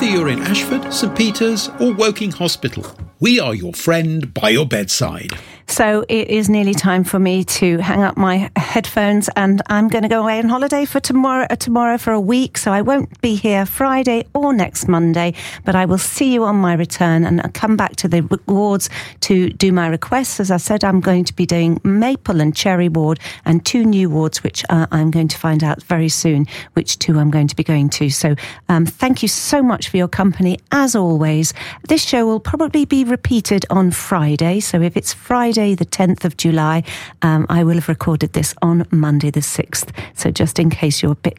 you're in Ashford, St Peter's or Woking Hospital, we are your friend by your bedside. So it is nearly time for me to hang up my headphones, and I'm going to go away on holiday for tomorrow for a week. So I won't be here Friday or next Monday, but I will see you on my return, and I'll come back to the wards to do my requests. As I said, I'm going to be doing Maple and Cherry ward and 2 new wards, which I'm going to find out very soon which 2 I'm going to be going to. So thank you so much for your company as always. This show will probably be repeated on Friday. So if it's Friday the 10th of July, I will have recorded this on Monday the 6th. So just in case you're a bit